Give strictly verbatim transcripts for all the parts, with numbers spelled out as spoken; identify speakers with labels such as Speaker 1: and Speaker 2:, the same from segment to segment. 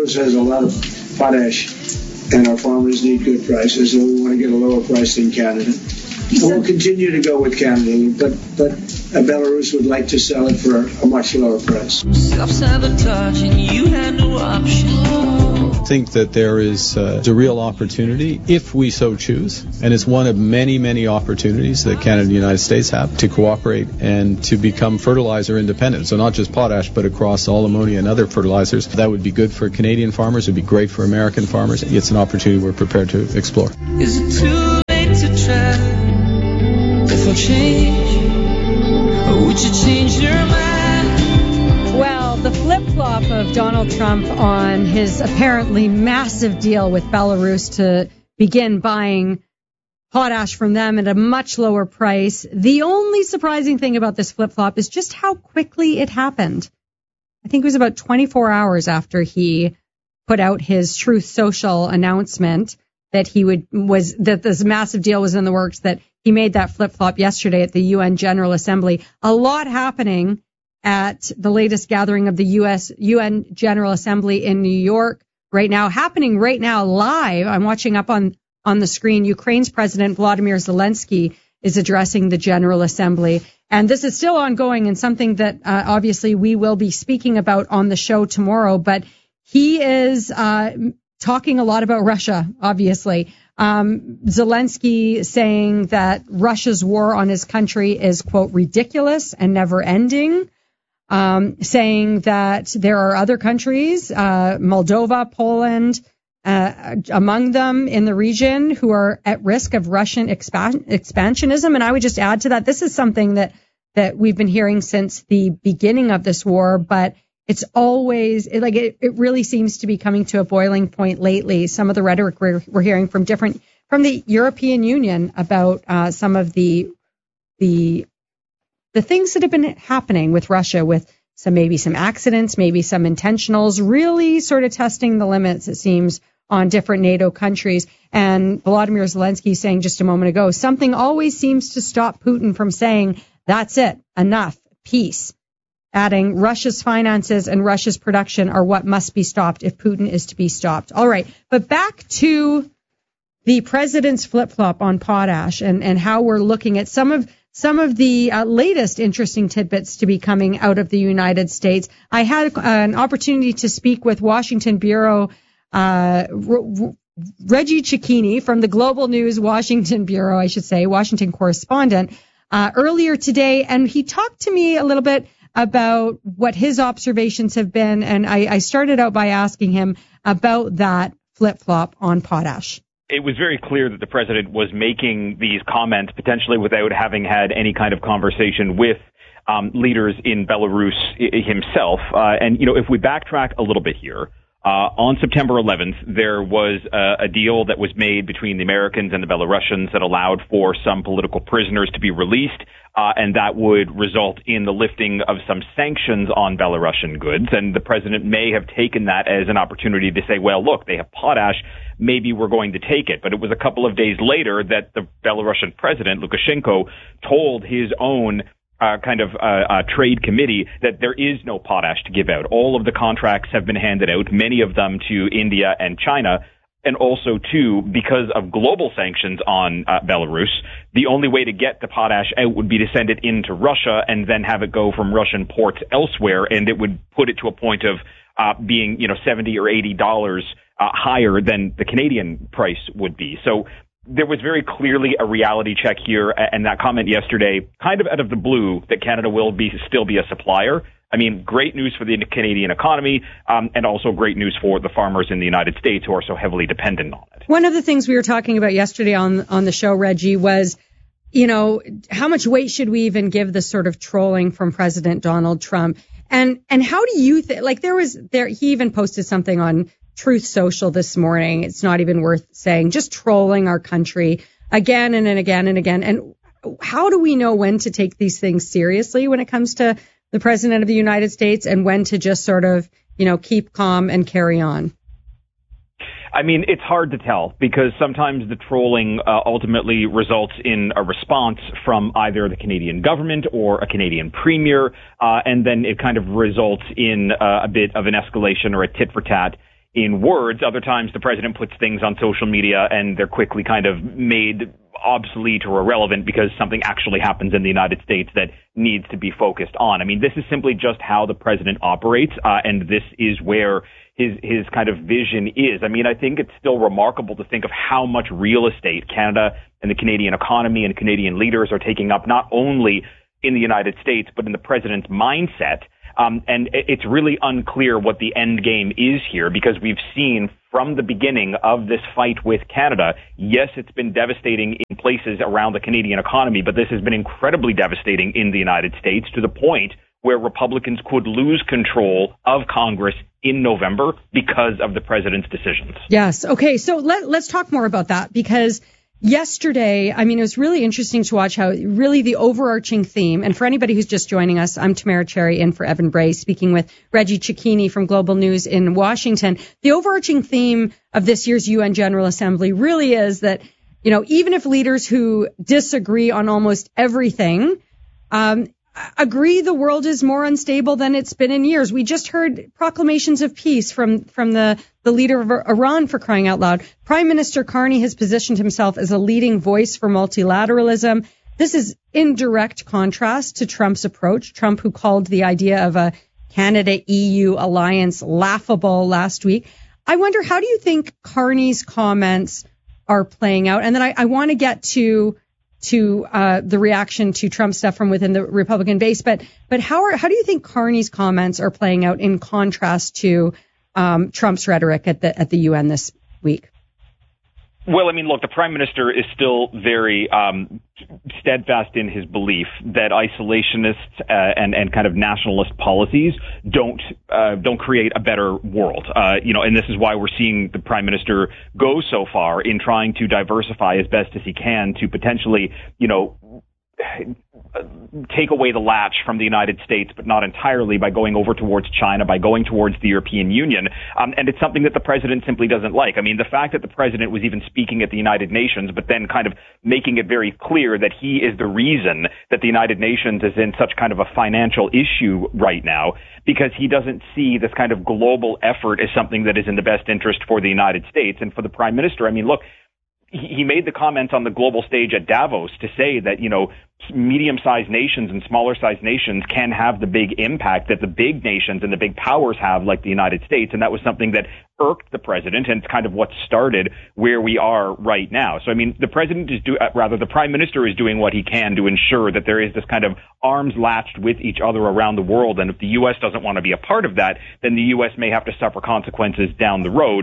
Speaker 1: Belarus has a lot of potash, and our farmers need good prices, and we want to get a lower price than Canada. And we'll continue to go with Canada, but but uh, Belarus would like to sell it for a much lower price.
Speaker 2: Self-sabotaging, you had no option.
Speaker 3: I think that there is uh, a real opportunity, if we so choose, and it's one of many, many opportunities that Canada and the United States have to cooperate and to become fertilizer independent. So not just potash, but across all ammonia and other fertilizers. That would be good for Canadian farmers. It would be great for American farmers. It's an opportunity we're prepared to explore.
Speaker 2: Is it too late to try? If I change, or would you change your mind?
Speaker 4: Well, the flip-flop of Donald Trump on his apparently massive deal with Belarus to begin buying potash from them at a much lower price. The only surprising thing about this flip-flop is just how quickly it happened. I think it was about twenty-four hours after he put out his Truth Social announcement that he would was that this massive deal was in the works, that he made that flip-flop yesterday at the U N General Assembly. A lot happening at the latest gathering of the U S U N General Assembly in New York right now, happening right now live. I'm watching up on, on the screen. Ukraine's President Volodymyr Zelensky is addressing the General Assembly. And this is still ongoing and something that uh, obviously we will be speaking about on the show tomorrow. But he is uh, talking a lot about Russia, obviously. Um, Zelensky saying that Russia's war on his country is, quote, ridiculous and never ending. Um, saying that there are other countries, uh, Moldova, Poland, uh, among them in the region, who are at risk of Russian expan- expansionism. And I would just add to that, this is something that, that we've been hearing since the beginning of this war, but it's always, it, like, it, it really seems to be coming to a boiling point lately. Some of the rhetoric we're, we're hearing from different, from the European Union about, uh, some of the, the, the things that have been happening with Russia, with some, maybe some accidents, maybe some intentionals, really sort of testing the limits, it seems, on different NATO countries. And Volodymyr Zelensky saying just a moment ago, something always seems to stop Putin from saying, that's it, enough, peace. Adding, Russia's finances and Russia's production are what must be stopped if Putin is to be stopped. All right, but back to the president's flip-flop on potash and, and how we're looking at some of some of the uh, latest interesting tidbits to be coming out of the United States. I had uh, an opportunity to speak with Washington Bureau uh, R- Reggie Cecchini from the Global News Washington Bureau, I should say, Washington correspondent, uh, earlier today, and he talked to me a little bit about what his observations have been, and I, I started out by asking him about that flip-flop on potash.
Speaker 5: It was very clear that the president was making these comments potentially without having had any kind of conversation with um, leaders in Belarus I- himself. Uh, and, you know, if we backtrack a little bit here, uh, on September eleventh, there was a, a deal that was made between the Americans and the Belarusians that allowed for some political prisoners to be released. Uh, and that would result in the lifting of some sanctions on Belarusian goods. And the president may have taken that as an opportunity to say, well, look, they have potash, maybe we're going to take it. But it was a couple of days later that the Belarusian president, Lukashenko, told his own uh, kind of uh, uh, trade committee that there is no potash to give out. All of the contracts have been handed out, many of them to India and China. And also, too, because of global sanctions on uh, Belarus, the only way to get the potash out would be to send it into Russia and then have it go from Russian ports elsewhere, and it would put it to a point of uh, being, you know, seventy or eighty dollars uh, higher than the Canadian price would be. So there was very clearly a reality check here, and that comment yesterday, kind of out of the blue, that Canada will be still be a supplier. I mean, great news for the Canadian economy, um, and also great news for the farmers in the United States who are so heavily dependent on it.
Speaker 4: One of the things we were talking about yesterday on on the show, Reggie, was, you know, how much weight should we even give this sort of trolling from President Donald Trump? And and how do you think, like there was there, he even posted something on Truth Social this morning. It's not even worth saying, just trolling our country again and, and again and again. And how do we know when to take these things seriously when it comes to the president of the United States, and when to just sort of, you know, keep calm and carry on?
Speaker 5: I mean, it's hard to tell, because sometimes the trolling uh, ultimately results in a response from either the Canadian government or a Canadian premier, uh, and then it kind of results in uh, a bit of an escalation or a tit for tat in words. Other times the president puts things on social media and they're quickly kind of made obsolete or irrelevant because something actually happens in the United States that needs to be focused on. I mean, this is simply just how the president operates, uh, and this is where his his kind of vision is. I mean, I think it's still remarkable to think of how much real estate Canada and the Canadian economy and Canadian leaders are taking up, not only in the United States, but in the president's mindset. Um, and it's really unclear what the end game is here, because we've seen from the beginning of this fight with Canada, yes, it's been devastating in places around the Canadian economy, but this has been incredibly devastating in the United States, to the point where Republicans could lose control of Congress in November because of the president's decisions.
Speaker 4: Yes. Okay. So let, let's talk more about that, because yesterday, I mean, it was really interesting to watch how really the overarching theme, and for anybody who's just joining us, I'm Tamara Cherry in for Evan Bray, speaking with Reggie Cecchini from Global News in Washington. The overarching theme of this year's U N General Assembly really is that, you know, even if leaders who disagree on almost everything, um, agree the world is more unstable than it's been in years. We just heard proclamations of peace from, from the, the leader of Iran, for crying out loud. Prime Minister Carney has positioned himself as a leading voice for multilateralism. This is in direct contrast to Trump's approach. Trump, who called the idea of a Canada-E U alliance laughable last week. I wonder, how do you think Carney's comments are playing out? And then I, I want to get to to uh the reaction to Trump stuff from within the Republican base. But but how are how do you think Carney's comments are playing out in contrast to um Trump's rhetoric at the at the U N this week?
Speaker 5: Well, I mean, look, the prime minister is still very um, steadfast in his belief that isolationists uh, and and kind of nationalist policies don't uh, don't create a better world. Uh, you know, and this is why we're seeing the prime minister go so far in trying to diversify as best as he can to potentially, you know, take away the latch from the United States, but not entirely, by going over towards China, by going towards the European Union. Um, and it's something that the president simply doesn't like. I mean, the fact that the president was even speaking at the United Nations, but then kind of making it very clear that he is the reason that the United Nations is in such kind of a financial issue right now, because he doesn't see this kind of global effort as something that is in the best interest for the United States. And for the prime minister, I mean, look, he made the comments on the global stage at Davos to say that, you know, medium-sized nations and smaller-sized nations can have the big impact that the big nations and the big powers have, like the United States. And that was something that irked the president, and it's kind of what started where we are right now. So, I mean, the president is do, uh, rather, the prime minister is doing what he can to ensure that there is this kind of arms latched with each other around the world. And if the U S doesn't want to be a part of that, then the U S may have to suffer consequences down the road.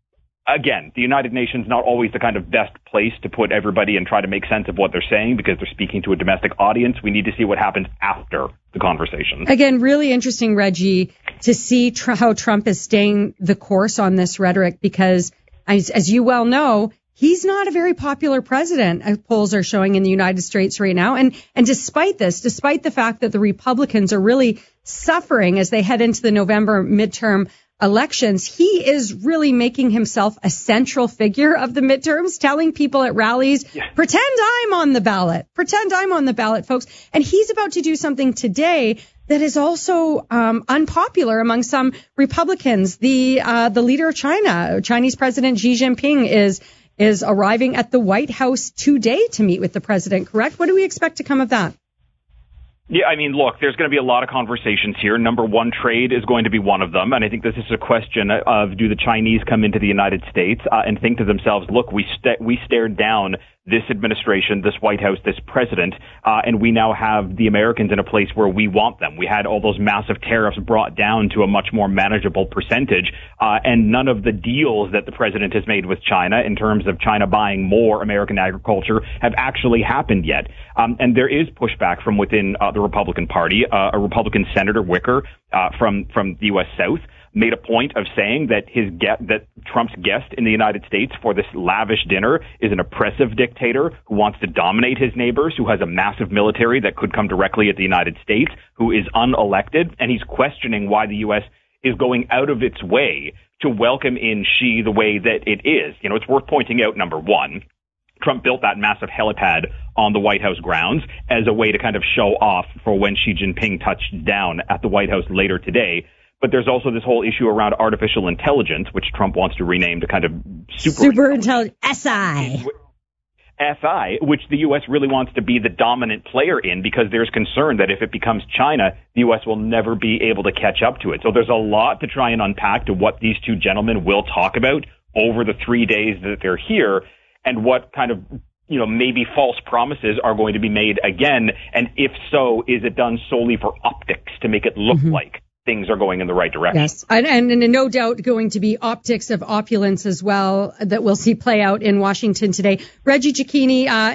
Speaker 5: Again, the United Nations not always the kind of best place to put everybody and try to make sense of what they're saying, because they're speaking to a domestic audience. We need to see what happens after the conversation.
Speaker 4: Again, really interesting, Reggie, to see tr- how Trump is staying the course on this rhetoric, because as, as you well know, he's not a very popular president, polls are showing in the United States right now. And, and despite this, despite the fact that the Republicans are really suffering as they head into the November midterm elections, he is really making himself a central figure of the midterms, telling people at rallies, yeah. pretend I'm on the ballot, pretend I'm on the ballot, folks. And he's about to do something today that is also um, unpopular among some Republicans. The uh, the leader of China, Chinese President Xi Jinping, is is arriving at the White House today to meet with the president, correct? What do we expect to come of that?
Speaker 5: Yeah, I mean, look, there's going to be a lot of conversations here. Number one, trade is going to be one of them. And I think this is a question of, do the Chinese come into the United States uh, and think to themselves, look, we st- we stared down this administration, this White House, this president, uh, and we now have the Americans in a place where we want them. We had all those massive tariffs brought down to a much more manageable percentage, uh, and none of the deals that the president has made with China in terms of China buying more American agriculture have actually happened yet. Um, and there is pushback from within uh, the Republican Party. Uh, a Republican Senator Wicker uh, from from the U S South made a point of saying that his get that Trump's guest in the United States for this lavish dinner is an oppressive dictator who wants to dominate his neighbors, who has a massive military that could come directly at the United States, who is unelected, and he's questioning why the U S is going out of its way to welcome in Xi the way that it is. You know, it's worth pointing out, number one, Trump built that massive helipad on the White House grounds as a way to kind of show off for when Xi Jinping touched down at the White House later today. But there's also this whole issue around artificial intelligence, which Trump wants to rename to kind of super,
Speaker 4: super intelligent S I.
Speaker 5: S I, which the U S really wants to be the dominant player in, because there's concern that if it becomes China, the U S will never be able to catch up to it. So there's a lot to try and unpack to what these two gentlemen will talk about over the three days that they're here, and what kind of, you know, maybe false promises are going to be made again. And if so, is it done solely for optics to make it look mm-hmm. like things are going in the right direction?
Speaker 4: Yes, and, and, and no doubt going to be optics of opulence as well that we'll see play out in Washington today. Reggie Cecchini, uh,